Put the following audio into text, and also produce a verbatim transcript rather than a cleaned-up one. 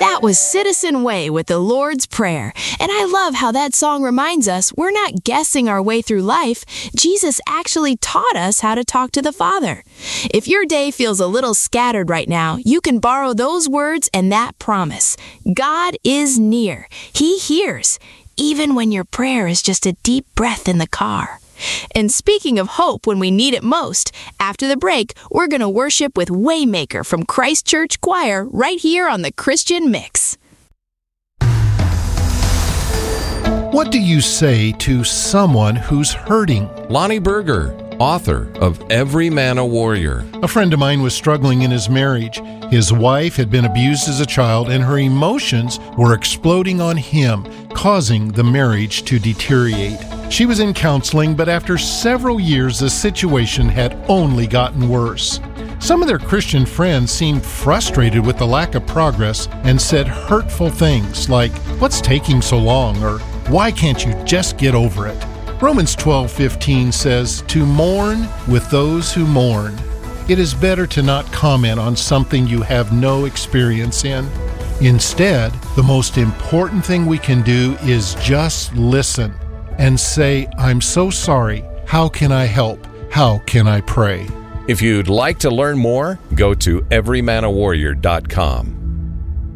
That was Citizen Way with the Lord's Prayer. And I love how that song reminds us we're not guessing our way through life. Jesus actually taught us how to talk to the Father. If your day feels a little scattered right now, you can borrow those words and that promise. God is near. He hears, even when your prayer is just a deep breath in the car. And speaking of hope when we need it most, after the break, we're going to worship with Waymaker from Christ Church Choir right here on the Christian Mix. What do you say to someone who's hurting? Lonnie Berger, author of Every Man a Warrior. A friend of mine was struggling in his marriage. His wife had been abused as a child, and her emotions were exploding on him, causing the marriage to deteriorate. She was in counseling, but after several years, the situation had only gotten worse. Some of their Christian friends seemed frustrated with the lack of progress and said hurtful things like, "What's taking so long?" or "Why can't you just get over it?" Romans twelve fifteen says, "To mourn with those who mourn." It is better to not comment on something you have no experience in. Instead, the most important thing we can do is just listen and say, "I'm so sorry. How can I help? How can I pray?" If you'd like to learn more, go to every man a warrior dot com.